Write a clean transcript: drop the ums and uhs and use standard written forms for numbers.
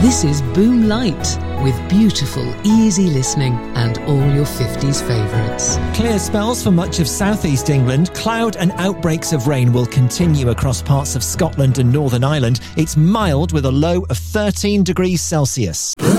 This is Boom Light, with beautiful, easy listening and all your 50s favourites. Clear spells for much of southeast England. Cloud and outbreaks of rain will continue across parts of Scotland and Northern Ireland. It's mild with a low of 13 degrees Celsius.